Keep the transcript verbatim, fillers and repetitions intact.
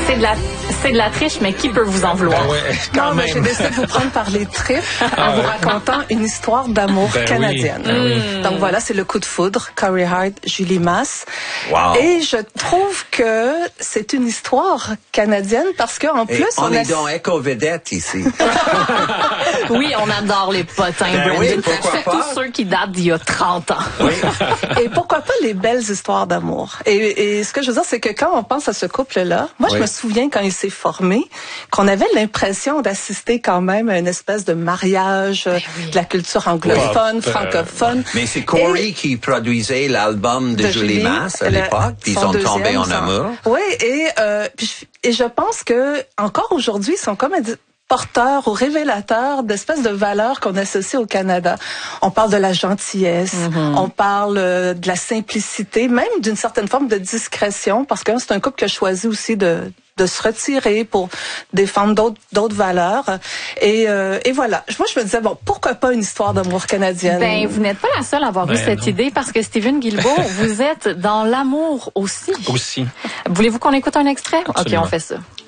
C'est de la, c'est de la triche, mais qui peut vous en vouloir? Ben ouais, quand non, même. mais j'ai décidé de vous prendre par les tripes Ah en vous ouais. racontant une histoire d'amour Ben canadienne. oui, ben oui. Donc voilà, c'est le coup de foudre, Corey Hart, Julie Masse. Wow. Et je trouve que c'est une histoire canadienne parce qu'en Et plus, on, on est a... dans Éco-Vedette ici. Oui, on adore les potins, Ben Brandon. oui, pourquoi Surtout pas? ceux qui datent d'il y a trente ans. Oui. Et pourquoi pas les belles histoires d'amour? Et, et ce que je veux dire, c'est que quand on pense à ce couple-là, moi, je Oui. me souviens quand il s'est formé, qu'on avait l'impression d'assister quand même à une espèce de mariage euh, de la culture anglophone, Oui. francophone. Mais c'est Corey Et- qui produisait l'album de, de Julie Julie, Masse à le- l'époque, puis ils son sont tombés deuxième, en son- amour. Oui, et, euh, puis je- et je pense que encore aujourd'hui, ils sont comme un porteurs ou révélateurs d'espèces de valeurs qu'on associe au Canada. On parle de la gentillesse, Mm-hmm. on parle euh, de la simplicité, même d'une certaine forme de discrétion, parce que c'est un couple qui a choisi aussi de de se retirer pour défendre d'autres d'autres valeurs. Et, euh, et voilà. Moi, je me disais, bon, pourquoi pas une histoire d'amour canadienne? Ben, vous n'êtes pas la seule à avoir eu Ben cette non. idée parce que Steven Guilbeault, vous êtes dans l'amour aussi. Aussi. Voulez-vous qu'on écoute un extrait? Absolument. OK, on fait ça.